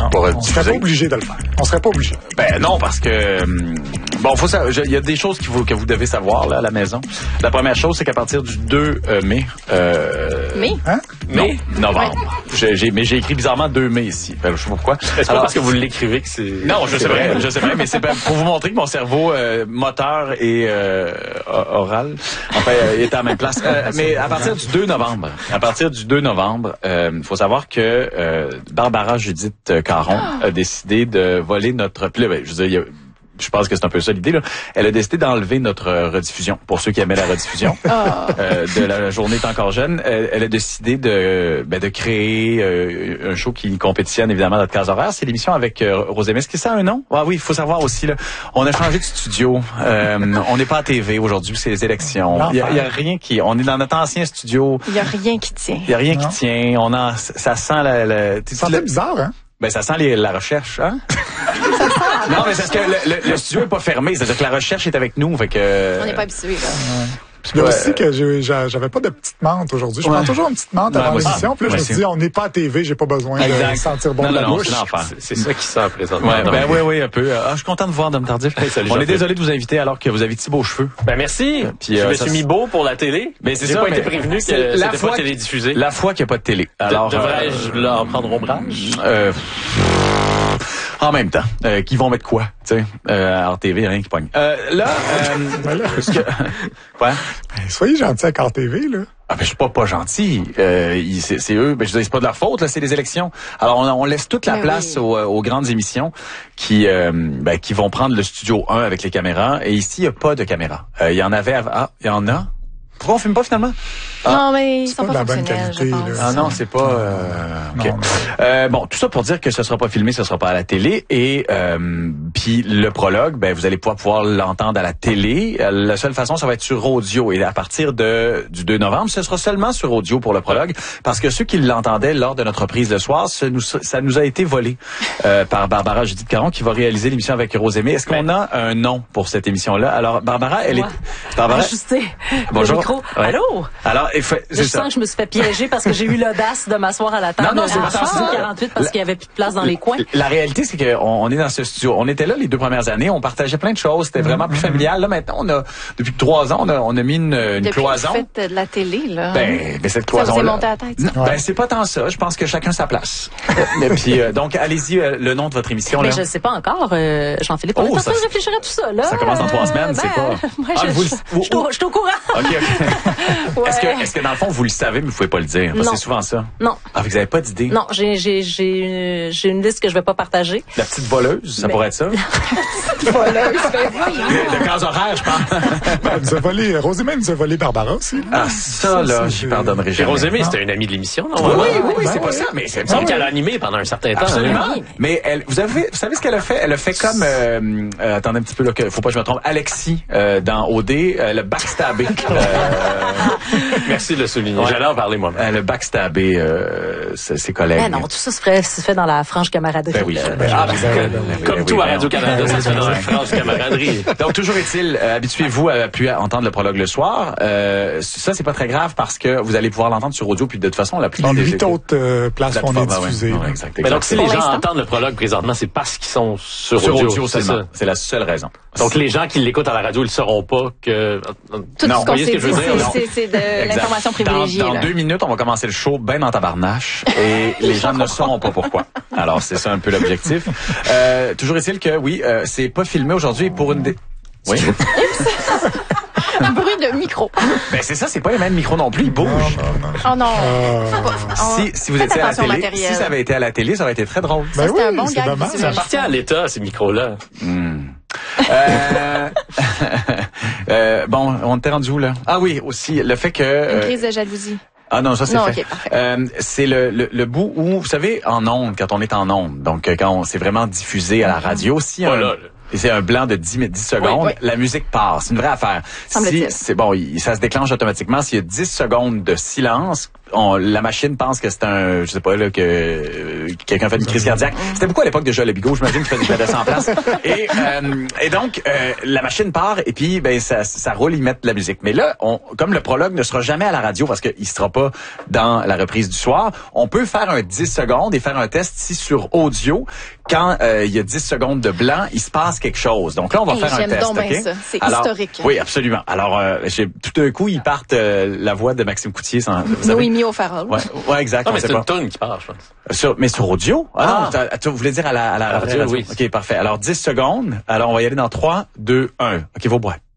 pour on serait pas obligé de le faire. On serait pas obligé. Ben non, parce que bon, il y a des choses que vous devez savoir là à la maison. La première chose, c'est qu'à partir du 2 mai. Mai? Hein? Mai? Novembre. Mais j'ai écrit bizarrement 2 mai ici. Je sais pas pourquoi. C'est pas parce que vous l'écrivez que c'est... Non, je sais vrai, mais c'est pour vous montrer que mon cerveau moteur et oral, enfin, est à la même place. Mais à partir du 2 novembre, faut savoir que Barbara Judith Caron a décidé de voler notre... Je pense que c'est un peu ça l'idée, là. Elle a décidé d'enlever notre rediffusion. Pour ceux qui aimaient la rediffusion de La journée est encore jeune, elle a décidé de créer un show qui compétitionne évidemment notre case horaire. C'est l'émission avec Rosémie. Est-ce que ça a un nom? Ah oui, il faut savoir aussi, là, on a changé de studio. On n'est pas à TV aujourd'hui, c'est les élections. Il y a rien qui... On est dans notre ancien studio. Il y a rien qui tient. Il y a rien qui tient. Ça sent Ça fait bizarre, hein? Ben, ça sent la recherche, hein? Non, mais c'est parce que le studio est pas fermé. C'est-à-dire que la recherche est avec nous, fait que... On n'est pas habitué, là. Puis là aussi que j'avais pas de petite menthe aujourd'hui. Je prends toujours une petite menthe avant l'émission. Puis là, je me suis dit, on n'est pas à TV, j'ai pas besoin de sentir bon de la bouche. C'est ça qui sent présentement. Oui, un peu. Je suis content de voir Dom Tardif. On est désolé de vous inviter alors que vous avez de si beaux cheveux. Ben merci. Puis je me suis mis beau pour la télé. Mais c'est j'ai pas été prévenu que c'était pas télédiffusé. La fois qu'il n'y a pas de télé. Alors devrais-je leur prendre ombrage? En même temps, qui vont mettre quoi, tu sais, en TV, rien qui pogne. Quoi? Soyez gentils avec RTV, là. Ah, ben, je suis pas gentil. C'est eux, ben, je dis, c'est pas de leur faute, là, c'est les élections. Alors, on laisse toute la place aux grandes émissions qui vont prendre le studio 1 avec les caméras. Et ici, il n'y a pas de caméra. Il y en avait il y en a? Pourquoi on filme pas finalement? Non, mais ils sont pas de la bonne fonctionnels, qualité, je pense. là. Ah non, c'est pas... OK. Bon, tout ça pour dire que ce sera pas filmé, ce sera pas à la télé. Et puis le prologue, ben vous allez pouvoir l'entendre à la télé. La seule façon, ça va être sur audio. Et à partir du 2 novembre, ce sera seulement sur audio pour le prologue. Parce que ceux qui l'entendaient lors de notre reprise le soir, ça nous a été volé par Barbara Judith Caron qui va réaliser l'émission avec Rosémie. Est-ce qu'on a un nom pour cette émission-là? Alors, Barbara, Barbara... Ajusté. Bonjour. Le micro. Ouais. Allô? Alors, je sens que je me suis fait piéger parce que j'ai eu l'audace de m'asseoir à la table. Non, c'est pas ça. 48 parce qu'il y avait plus de place dans les coins. La réalité, c'est qu'on est dans ce studio. On était là les 2 premières années. On partageait plein de choses. C'était vraiment plus familial. Là, maintenant, depuis 3 ans, on a mis une cloison. Depuis que vous faites de la télé, là. Mais cette cloison-là. Ça vous est monté à la tête. Non, c'est pas tant ça. Je pense que chacun sa place. Mais puis, donc, allez-y, le nom de votre émission, mais là. je sais pas encore, Jean-Philippe. On est en train de réfléchir à tout ça, là. Ça commence dans 3 semaines, c'est pas... Moi, je suis au courant. OK. Ouais. Est-ce que dans le fond, vous le savez, mais vous pouvez pas le dire? Parce que c'est souvent ça. Non. Ah, vous avez pas d'idée? Non, j'ai une liste que je vais pas partager. La petite voleuse, ça pourrait être ça? Le cas horaire, je pense. Rosémie nous a volé Barbara aussi. Ah, ça, là, j'y pardonnerai jamais. Et Rosémie, c'était une amie de l'émission, non? Oui, c'est pas ça, mais c'est ça qu'elle a animé pendant un certain temps. Absolument. Mais vous savez ce qu'elle a fait? Elle a fait comme, attendez un petit peu, là, faut pas que je me trompe, Alexis, dans OD, le backstabé. Merci de le souligner. J'allais en parler moi-même. Le backstabé, ses collègues. Mais non, tout ça se fait dans la franche camaraderie. Ben oui. Comme tout à Radio-Canada, ça se fait dans la franche camaraderie. Donc, toujours est-il, habituez-vous à plus entendre le prologue le soir. Ça, c'est pas très grave parce que vous allez pouvoir l'entendre sur audio, puis de toute façon, la plupart des 8 autres places qu'on a diffusées. Exact. Mais donc, si les gens entendent le prologue présentement, c'est parce qu'ils sont sur audio seulement. C'est la seule raison. Donc, les gens qui l'écoutent à la radio, ils ne sauront pas que... Tout non, ce qu'on voyez ce que je veux dire? C'est de l'information privilégiée. Dans 2 minutes, on va commencer le show ben dans tabarnache et les gens ne sauront pas pourquoi. Alors, c'est ça un peu l'objectif. Toujours est-il que, oui, c'est pas filmé aujourd'hui pour une... Oui. Un bruit de micro. Ben c'est ça, c'est pas les mêmes micros non plus, ils bougent. Oh non. Si vous étiez à la télé, si ça avait été à la télé, ça aurait été très drôle. Ben oui, un bon c'est gag. dommage. Ça appartient à l'État, ces micros-là. Bon, on était rendu où, là? Ah oui, aussi, le fait que... Une crise de jalousie. Ah non, ça c'est fait. Okay, parfait. C'est le bout où, vous savez, en ondes, quand on est en ondes, donc quand c'est vraiment diffusé à la radio, si c'est un blanc de 10 secondes, oui. la musique part. C'est une vraie affaire. Si c'est bon, ça se déclenche automatiquement. S'il y a 10 secondes de silence, la machine pense que c'est je sais pas, là, que quelqu'un fait une crise cardiaque. C'était beaucoup à l'époque de Joël Lebigot, j'imagine qu'il faisait ça en place. Et donc, la machine part, et puis, ben, ça roule, ils mettent de la musique. Mais là, comme le prologue ne sera jamais à la radio, parce qu'il sera pas dans la reprise du soir, on peut faire un 10 secondes et faire un test si sur audio, quand il y a 10 secondes de blanc, il se passe quelque chose. Donc là, on va faire un test. Donc okay? ça. C'est historique. Oui, absolument. Alors, tout d'un coup, ils partent la voix de Maxime Coutier. Noémie O'Farrell. Ouais, exact. Non, mais c'est une tonne qui part, je pense. Mais sur audio? Tu voulais dire à la radio? Oui. OK, parfait. Alors, 10 secondes. Alors, on va y aller dans 3, 2, 1. OK, vos boîtes.